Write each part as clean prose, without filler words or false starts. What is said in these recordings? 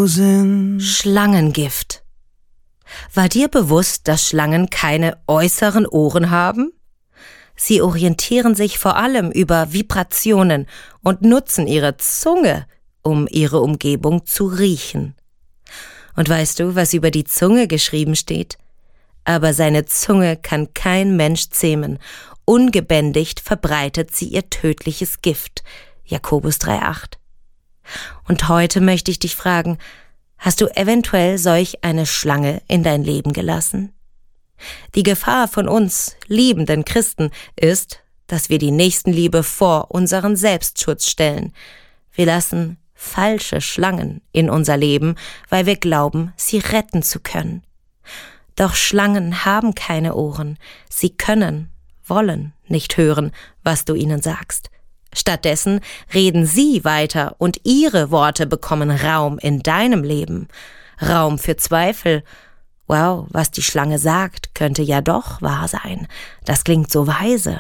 so sind. Schlangengift. War dir bewusst, dass Schlangen keine äußeren Ohren haben? Sie orientieren sich vor allem über Vibrationen und nutzen ihre Zunge, um ihre Umgebung zu riechen. Und weißt du, was über die Zunge geschrieben steht? Aber seine Zunge kann kein Mensch zähmen. Ungebändigt verbreitet sie ihr tödliches Gift. Jakobus 3,8. Und heute möchte ich dich fragen, hast du eventuell solch eine Schlange in dein Leben gelassen? Die Gefahr von uns, liebenden Christen, ist, dass wir die Nächstenliebe vor unseren Selbstschutz stellen. Wir lassen falsche Schlangen in unser Leben, weil wir glauben, sie retten zu können. Doch Schlangen haben keine Ohren. Sie können, wollen nicht hören, was du ihnen sagst. Stattdessen reden sie weiter und ihre Worte bekommen Raum in deinem Leben. Raum für Zweifel. Wow, was die Schlange sagt, könnte ja doch wahr sein. Das klingt so weise.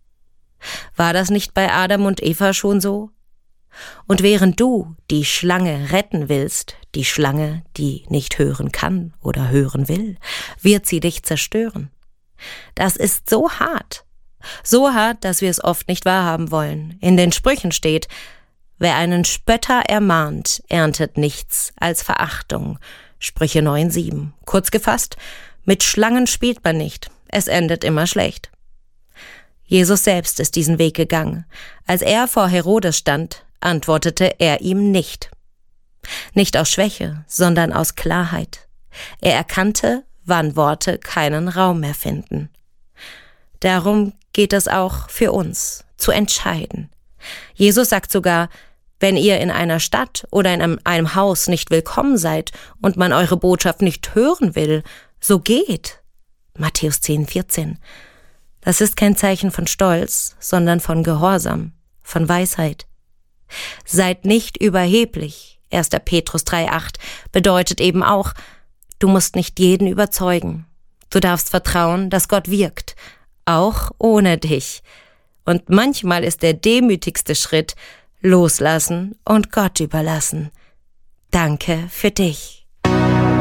War das nicht bei Adam und Eva schon so? Und während du die Schlange retten willst, die Schlange, die nicht hören kann oder hören will, wird sie dich zerstören. Das ist so hart, dass wir es oft nicht wahrhaben wollen. In den Sprüchen steht, wer einen Spötter ermahnt, erntet nichts als Verachtung. Sprüche 9,7. Kurz gefasst, mit Schlangen spielt man nicht, es endet immer schlecht. Jesus selbst ist diesen Weg gegangen. Als er vor Herodes stand, antwortete er ihm nicht. Nicht aus Schwäche, sondern aus Klarheit. Er erkannte, wann Worte keinen Raum mehr finden. Darum geht es auch für uns, zu entscheiden. Jesus sagt sogar, wenn ihr in einer Stadt oder in einem Haus nicht willkommen seid und man eure Botschaft nicht hören will, so geht. Matthäus 10,14. Das ist kein Zeichen von Stolz, sondern von Gehorsam, von Weisheit. Seid nicht überheblich. 1. Petrus 3,8 bedeutet eben auch, du musst nicht jeden überzeugen. Du darfst vertrauen, dass Gott wirkt, auch ohne dich. Und manchmal ist der demütigste Schritt, loslassen und Gott überlassen. Danke für dich.